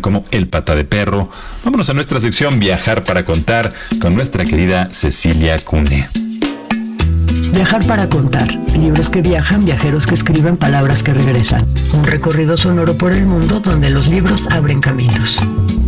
como El Pata de Perro. Vámonos a nuestra sección Viajar para Contar con nuestra querida Cecilia Cune. Viajar para contar. Libros que viajan, viajeros que escriben, palabras que regresan. Un recorrido sonoro por el mundo donde los libros abren caminos.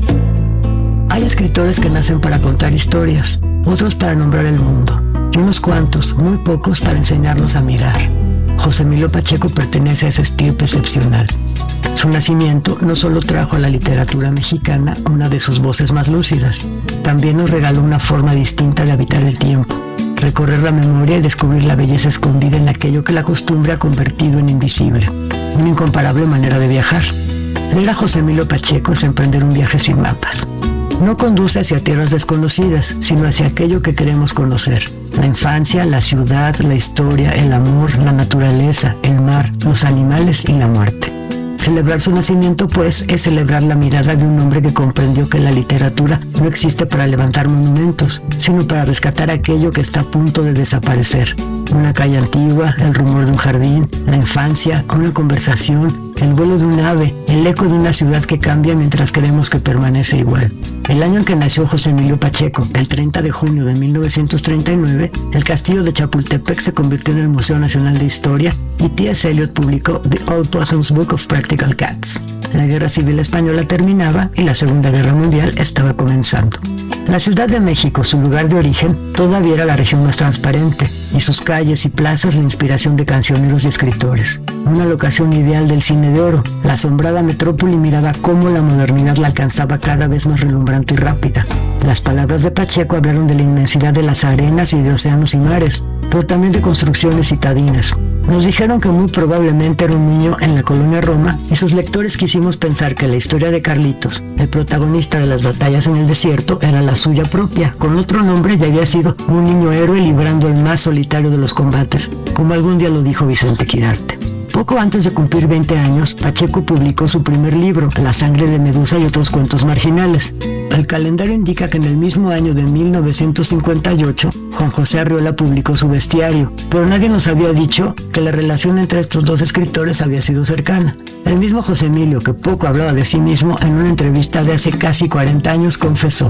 Hay escritores que nacen para contar historias, otros para nombrar el mundo, y unos cuantos, muy pocos, para enseñarnos a mirar. José Emilio Pacheco pertenece a ese estirpe excepcional. Su nacimiento no solo trajo a la literatura mexicana una de sus voces más lúcidas, también nos regaló una forma distinta de habitar el tiempo, recorrer la memoria y descubrir la belleza escondida en aquello que la costumbre ha convertido en invisible. Una incomparable manera de viajar. Leer a José Emilio Pacheco es emprender un viaje sin mapas. No conduce hacia tierras desconocidas, sino hacia aquello que queremos conocer. La infancia, la ciudad, la historia, el amor, la naturaleza, el mar, los animales y la muerte. Celebrar su nacimiento, pues, es celebrar la mirada de un hombre que comprendió que la literatura no existe para levantar monumentos, sino para rescatar aquello que está a punto de desaparecer. Una calle antigua, el rumor de un jardín, la infancia, una conversación, el vuelo de un ave, el eco de una ciudad que cambia mientras creemos que permanece igual. El año en que nació José Emilio Pacheco, el 30 de junio de 1939, el castillo de Chapultepec se convirtió en el Museo Nacional de Historia y T.S. Eliot publicó The Old Possum's Book of Practical Cats. La Guerra Civil Española terminaba y la Segunda Guerra Mundial estaba comenzando. La Ciudad de México, su lugar de origen, todavía era la región más transparente, y sus calles y plazas la inspiración de cancioneros y escritores. Una locación ideal del cine de oro, la asombrada metrópoli miraba cómo la modernidad la alcanzaba cada vez más relumbrante y rápida. Las palabras de Pacheco hablaron de la inmensidad de las arenas y de océanos y mares, pero también de construcciones citadinas. Nos dijeron que muy probablemente era un niño en la colonia Roma y sus lectores quisimos pensar que la historia de Carlitos, el protagonista de las batallas en el desierto, era la suya propia. Con otro nombre ya había sido un niño héroe librando el más solitario de los combates, como algún día lo dijo Vicente Quirarte. Poco antes de cumplir 20 años, Pacheco publicó su primer libro, La sangre de Medusa y otros cuentos marginales. El calendario indica que en el mismo año de 1958, Juan José Arriola publicó su Bestiario, pero nadie nos había dicho que la relación entre estos dos escritores había sido cercana. El mismo José Emilio, que poco hablaba de sí mismo, en una entrevista de hace casi 40 años confesó: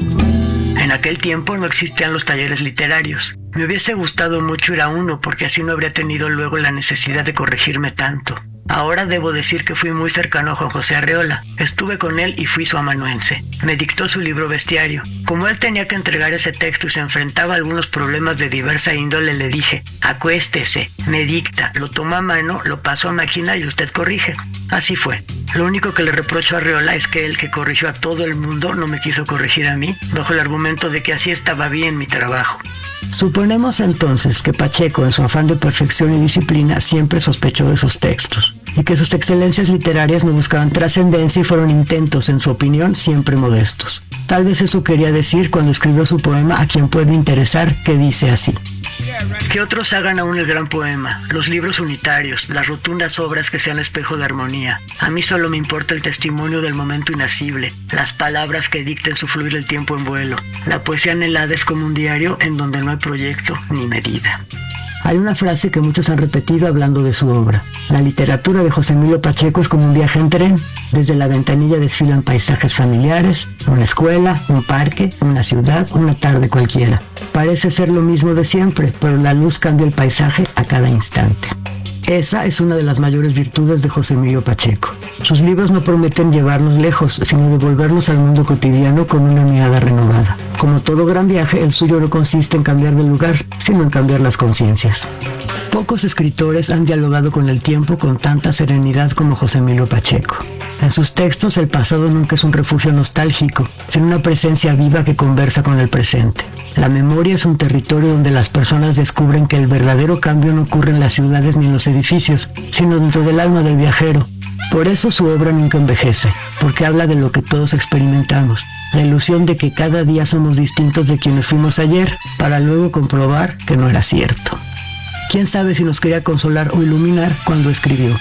en aquel tiempo no existían los talleres literarios. Me hubiese gustado mucho ir a uno porque así no habría tenido luego la necesidad de corregirme tanto. Ahora debo decir que fui muy cercano a Juan José Arriola. Estuve con él y fui su amanuense. Me dictó su libro Bestiario. Como él tenía que entregar ese texto y se enfrentaba a algunos problemas de diversa índole, le dije: acuéstese, me dicta, lo toma a mano, lo paso a máquina y usted corrige. Así fue. Lo único que le reprocho a Arriola es que él, que corrigió a todo el mundo, no me quiso corregir a mí, bajo el argumento de que así estaba bien mi trabajo. Suponemos entonces que Pacheco, en su afán de perfección y disciplina, siempre sospechó de sus textos, y que sus excelencias literarias no buscaban trascendencia y fueron intentos, en su opinión, siempre modestos. Tal vez eso quería decir cuando escribió su poema A quien puede interesar, que dice así: que otros hagan aún el gran poema, los libros unitarios, las rotundas obras que sean espejo de armonía. A mí solo me importa el testimonio del momento inasible, las palabras que dicten su fluir el tiempo en vuelo. La poesía anhelada es como un diario en donde no hay proyecto ni medida. Hay una frase que muchos han repetido hablando de su obra. La literatura de José Emilio Pacheco es como un viaje en tren. Desde la ventanilla desfilan paisajes familiares, una escuela, un parque, una ciudad, una tarde cualquiera. Parece ser lo mismo de siempre, pero la luz cambia el paisaje a cada instante. Esa es una de las mayores virtudes de José Emilio Pacheco. Sus libros no prometen llevarnos lejos, sino devolvernos al mundo cotidiano con una mirada renovada. Como todo gran viaje, el suyo no consiste en cambiar de lugar, sino en cambiar las conciencias. Pocos escritores han dialogado con el tiempo con tanta serenidad como José Emilio Pacheco. En sus textos, el pasado nunca es un refugio nostálgico, sino una presencia viva que conversa con el presente. La memoria es un territorio donde las personas descubren que el verdadero cambio no ocurre en las ciudades ni en los edificios, sino dentro del alma del viajero. Por eso su obra nunca envejece, porque habla de lo que todos experimentamos, la ilusión de que cada día somos distintos de quienes fuimos ayer, para luego comprobar que no era cierto. ¿Quién sabe si nos quería consolar o iluminar cuando escribió?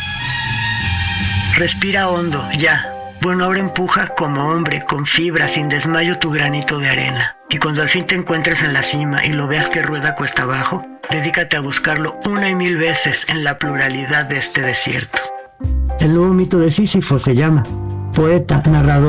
Respira hondo, ya. Bueno, ahora empuja como hombre, con fibra, sin desmayo tu granito de arena. Y cuando al fin te encuentres en la cima y lo veas que rueda cuesta abajo, dedícate a buscarlo 1 y 1000 veces en la pluralidad de este desierto. El nuevo mito de Sísifo se llama: poeta, narrador,